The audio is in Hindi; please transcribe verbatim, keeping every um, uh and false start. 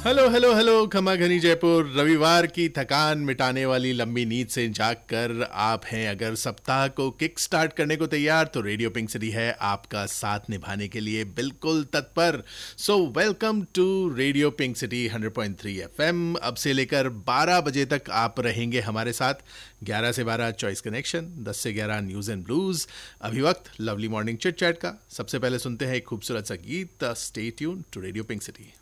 हेलो हेलो हेलो खमा घनी जयपुर। रविवार की थकान मिटाने वाली लंबी नींद से जाग कर आप हैं अगर सप्ताह को किक स्टार्ट करने को तैयार, तो रेडियो पिंक सिटी है आपका साथ निभाने के लिए बिल्कुल तत्पर। So welcome to radio pink city hundred point three FM. अब से लेकर बारह बजे तक आप रहेंगे हमारे साथ। ग्यारह से बारह चॉइस कनेक्शन, दस से ग्यारह न्यूज एंड ब्लूज। अभी वक्त लवली मॉर्निंग चिट चैट का। सबसे पहले सुनते हैं एक खूबसूरत सा गीत। Stay tune to radio pink city.